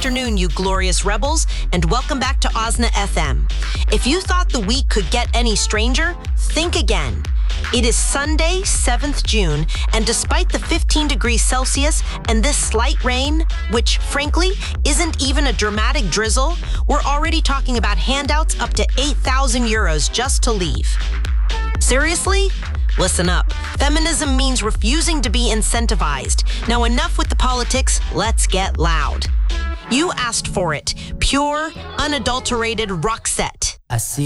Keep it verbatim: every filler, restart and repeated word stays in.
afternoon, you glorious rebels, and welcome back to Osna F M. If you thought the week could get any stranger, think again. It is Sunday, seventh of June, and despite the fifteen degrees Celsius and this slight rain, which frankly isn't even a dramatic drizzle, we're already talking about handouts up to eight thousand euros just to leave. Seriously? Listen up. Feminism means refusing to be incentivized. Now enough with the politics, let's get loud. You asked for it. Pure, unadulterated Roxette. I see